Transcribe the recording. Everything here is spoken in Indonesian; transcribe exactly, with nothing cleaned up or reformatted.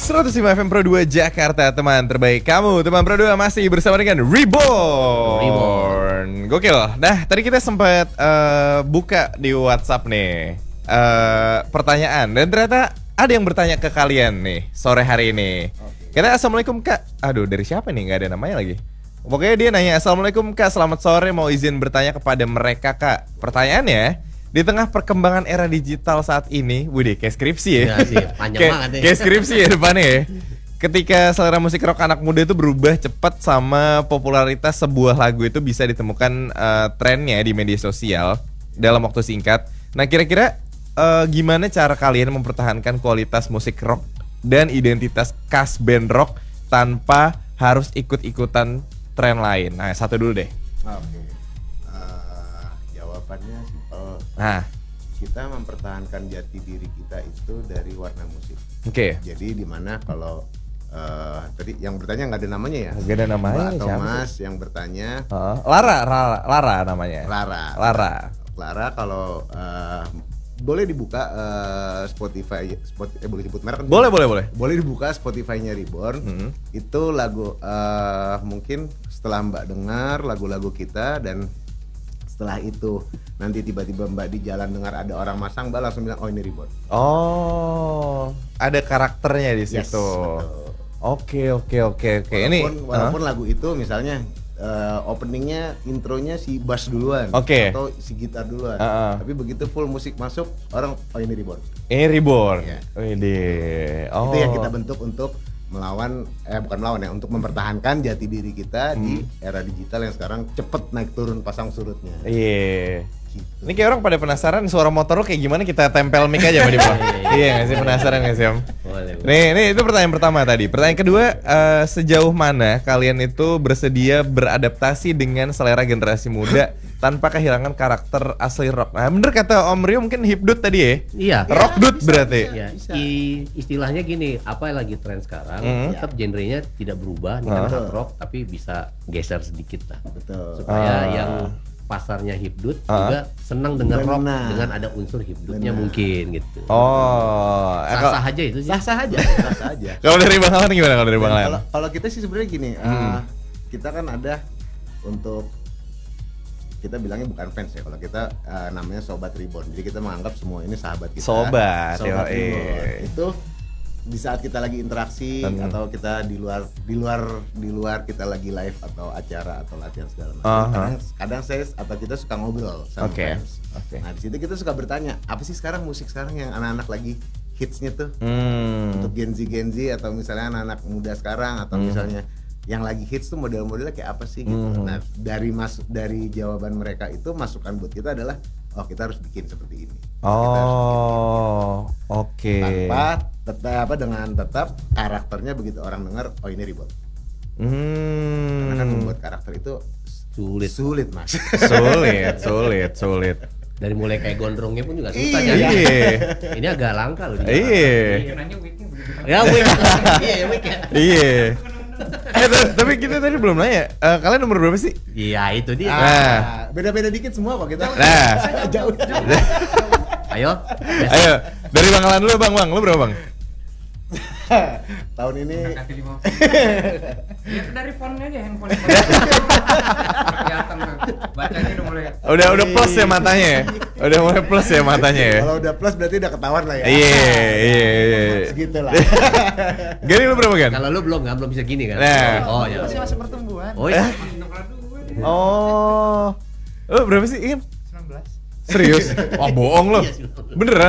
seratus lima F M Pro dua Jakarta, teman terbaik kamu. Teman Pro dua masih bersama dengan Reborn. Reborn. Gokil. Nah, tadi kita sempat uh, buka di WhatsApp nih uh, pertanyaan. Dan ternyata ada yang bertanya ke kalian nih sore hari ini. Okay. Kata, Assalamualaikum Kak. Aduh, dari siapa nih? Gak ada namanya lagi. Pokoknya dia nanya, Assalamualaikum Kak, selamat sore, mau izin bertanya kepada mereka Kak. Pertanyaannya, di tengah perkembangan era digital saat ini, widih kayak skripsi ya, ya sih, panjang kayak, banget ya. kayak skripsi ya depannya ya. Ketika selera musik rock anak muda itu berubah cepat sama popularitas sebuah lagu itu bisa ditemukan uh, trennya di media sosial dalam waktu singkat. Nah kira-kira uh, gimana cara kalian mempertahankan kualitas musik rock dan identitas khas band rock tanpa harus ikut-ikutan tren lain? Nah satu dulu deh. Oke, uh, jawabannya simpel. Nah, kita mempertahankan jati diri kita itu dari warna musik. Oke. Okay. Jadi di mana kalau uh, tadi yang bertanya nggak ada namanya ya? Nggak ada namanya. Mbak atau Mas yang bertanya. Uh, Lara, Lara, Lara namanya. Lara. Lara. Lara kalau uh, boleh dibuka uh, Spotify, Spotify eh, boleh sebut merek? Boleh, boleh, boleh. Boleh dibuka Spotify-nya Reborn. Hmm. Itu lagu uh, mungkin setelah Mbak dengar lagu-lagu kita dan setelah itu nanti tiba-tiba Mbak di jalan dengar ada orang masang, Mbak langsung bilang oh ini Reborn. Oh, ada karakternya di situ. Yes, oke, oke, oke, oke. Ini walaupun huh? lagu itu misalnya uh, openingnya, intronya si bass duluan, okay. atau si gitar duluan, uh-uh. tapi begitu full musik masuk orang oh ini Reborn. Ini Reborn. Ya. Widih. Oh. Itu yang kita bentuk untuk melawan, eh bukan melawan ya, untuk mempertahankan jati diri kita hmm. di era digital yang sekarang cepet naik turun pasang surutnya. Iya. Gitu. Ini kayak orang pada penasaran suara motor lo kayak gimana, kita tempel mic aja di bawah. Iya nggak sih, penasaran nggak sih Om? Boleh. Nih, nih itu pertanyaan pertama tadi. Pertanyaan kedua, uh, sejauh mana kalian itu bersedia beradaptasi dengan selera generasi muda tanpa kehilangan karakter asli rock? Nah, bener kata Om Rio, mungkin hipdut tadi ya? Iya. Rock dut berarti. Ya, I, istilahnya gini, apa yang lagi tren sekarang, mm. tetap genrenya tidak berubah, nih kan hard rock, tapi bisa geser sedikit lah. Betul. Supaya uh. yang pasarnya hipdut uh. juga senang dengan rock dengan ada unsur hipdutnya mungkin gitu. Oh, sah-sah aja itu sih. Sah-sah aja, sah-sah aja. Kalau dari Bang Alan gimana kalau dari Bang Alan? Kalau kalau kita sih sebenarnya gini, hmm. uh, kita kan ada untuk kita bilangnya bukan fans ya, kalau kita uh, namanya Sobat Reborn. Jadi kita menganggap semua ini sahabat kita. Sobat, Sobat Reborn. Itu di saat kita lagi interaksi hmm. atau kita di luar di luar di luar kita lagi live atau acara atau latihan segala macam. Uh-huh. Kadang, kadang saya atau kita suka ngobrol sama okay. fans. Okay. Nah, di situ kita suka bertanya, apa sih sekarang musik sekarang yang anak-anak lagi hitsnya tuh? Hmm. Untuk Gen Z Gen Z atau misalnya anak-anak muda sekarang atau hmm. misalnya yang lagi hits tuh model-modelnya kayak apa sih gitu. Hmm. Nah, dari masuk dari jawaban mereka itu, masukan buat kita adalah oh kita harus bikin seperti ini. Oh, oke. Okay. Tanpa tetap apa dengan tetap karakternya begitu orang dengar oh ini Reborn. Hmm. Karena kan membuat karakter itu sulit, sulit Mas. Sulit, sulit, sulit. Dari mulai kayak gondrongnya pun juga susah iya. jadi. Ini agak langka loh. Iya. Ya wig. Iya, wig ya. Iya. Eh, tapi kita tadi belum nanya, uh, kalian nomor berapa sih? Iya itu dia. Nah, beda-beda dikit semua kok kita. Nah, jauh. Ayo, ayo dari Bang Alan dulu Bang, Bang, lu berapa Bang? Tahun ini. Ya dari fontnya aja, handphone. Kelihatan bacanya udah mulai. Udah udah plus ya matanya ya. Udah mulai plus ya matanya ya. Kalau udah plus berarti udah ketahuan lah ya. Iya, iya, iya. Segitu lah. Gini lu berapa kan? Kalau lu belum kan belum bisa gini kan. Nah. Oh ya. Masih masih pertumbuhan. Oh iya. Oh. Lu berapa sih, Im? sembilan belas. Serius? Wah, bohong lo. Beneran?